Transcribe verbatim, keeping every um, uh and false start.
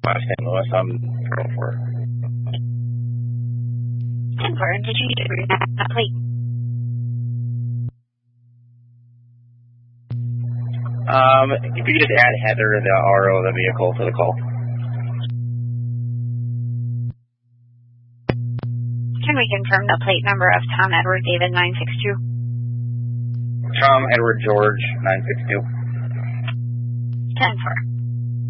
Saint Louis, I'm ten four. ten four, did you need to bring that plate? Um, if you could just add Heather, the R O of the vehicle, to the call. Can we confirm the plate number of Tom Edward David nine six two? Tom Edward George nine six two. ten four.